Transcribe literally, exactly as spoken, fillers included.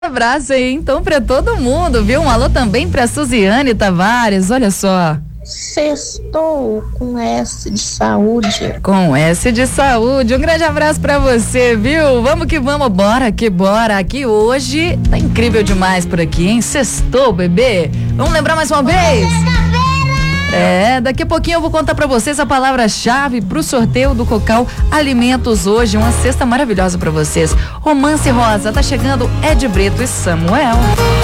Abraço aí, então, pra todo mundo, viu? Um alô também pra Suziane Tavares, olha só. Sextou com S de saúde. Com S de saúde, um grande abraço pra você, viu? Vamos que vamos, bora que bora. Aqui hoje tá incrível demais por aqui, hein? Sextou, bebê. Vamos lembrar mais uma vez? É, daqui a pouquinho eu vou contar pra vocês a palavra-chave pro sorteio do Cocal Alimentos hoje, uma cesta maravilhosa pra vocês. Romance Rosa, tá chegando Ed Brito e Samuel.